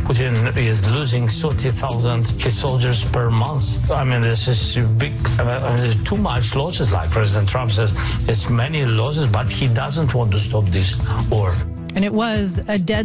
Putin is losing 30,000 his soldiers per month. I mean, this is big, too much losses, like President Trump says. It's many losses, but he doesn't want to stop this war. And it was a dead